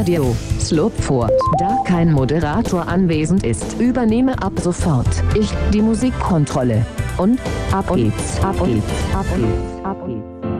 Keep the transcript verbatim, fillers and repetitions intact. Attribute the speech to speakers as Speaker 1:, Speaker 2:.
Speaker 1: Radio Slopfort. Da kein Moderator anwesend ist, übernehme ab sofort ich die Musikkontrolle. Und ab geht's, ab geht's, ab geht's, ab geht's.